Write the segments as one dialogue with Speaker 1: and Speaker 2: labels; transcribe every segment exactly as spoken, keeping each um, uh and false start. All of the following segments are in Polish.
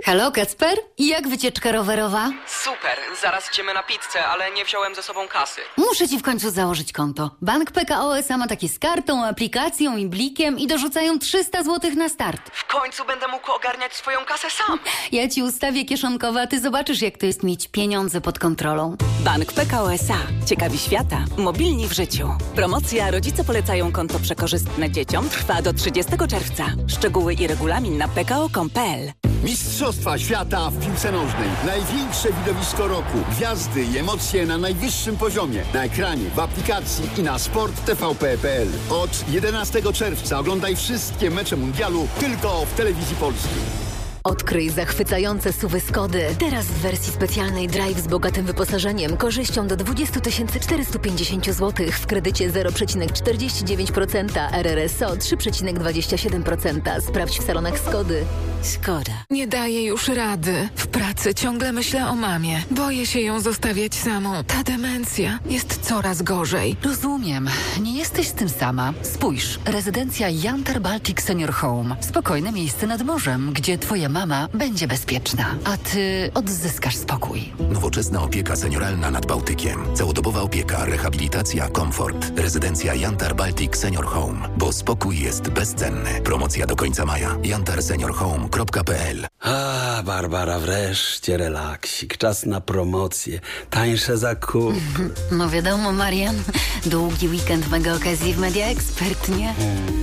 Speaker 1: Halo, Kacper? Jak wycieczka rowerowa?
Speaker 2: Super, zaraz idziemy na pizzę, ale nie wziąłem ze sobą kasy.
Speaker 1: Muszę ci w końcu założyć konto. Bank P K O S A ma takie z kartą, aplikacją i blikiem i dorzucają trzysta złotych na start.
Speaker 2: W końcu będę mógł ogarniać swoją kasę sam.
Speaker 1: Ja ci ustawię kieszonkowe, a ty zobaczysz, jak to jest mieć pieniądze pod kontrolą.
Speaker 3: Bank P K O S A. Ciekawi świata. Mobilni w życiu. Promocja Rodzice polecają konto przekorzystne dzieciom trwa do trzydziestego czerwca. Szczegóły i regulamin na p k o kropka com kropka p l.
Speaker 4: Mistrzostwa świata w piłce nożnej. Największe widowisko roku. Gwiazdy i emocje na najwyższym poziomie. Na ekranie, w aplikacji i na sport t v p kropka p l. Od jedenastego czerwca oglądaj wszystkie mecze mundialu tylko w telewizji polskiej.
Speaker 5: Odkryj zachwycające suwy Skody. Teraz w wersji specjalnej Drive z bogatym wyposażeniem. Korzyścią do dwadzieścia tysięcy czterysta pięćdziesiąt złotych w kredycie zero przecinek czterdzieści dziewięć procent, R R S O trzy przecinek dwadzieścia siedem procent. Sprawdź w salonach Skody.
Speaker 3: Skoda.
Speaker 6: Nie daję już rady. W pracy ciągle myślę o mamie. Boję się ją zostawiać samą. Ta demencja jest coraz gorzej.
Speaker 7: Rozumiem. Nie jesteś z tym sama. Spójrz. Rezydencja Yantar Baltic Senior Home. Spokojne miejsce nad morzem, gdzie twoja mama będzie bezpieczna, a ty odzyskasz spokój.
Speaker 8: Nowoczesna opieka senioralna nad Bałtykiem. Całodobowa opieka, rehabilitacja, komfort. Rezydencja Yantar Baltic Senior Home. Bo spokój jest bezcenny. Promocja do końca maja. yantar senior home kropka p l.
Speaker 9: A, Barbara, wreszcie relaksik. Czas na promocje. Tańsze zakupy.
Speaker 1: No wiadomo, Marian. Długi weekend mega okazji w Media Expert, nie?
Speaker 9: Hmm.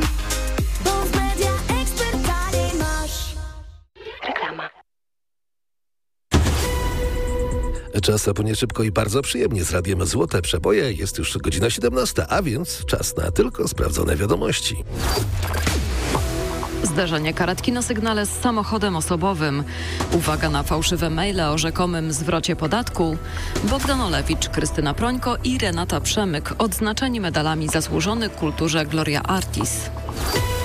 Speaker 10: Czas zapłynie szybko i bardzo przyjemnie z radiem Złote Przeboje. Jest już godzina siedemnasta, a więc czas na tylko sprawdzone wiadomości.
Speaker 11: Zdarzenie karetki na sygnale z samochodem osobowym. Uwaga na fałszywe maile o rzekomym zwrocie podatku. Bogdan Olewicz, Krystyna Prońko i Renata Przemyk odznaczeni medalami zasłużony kulturze Gloria Artis.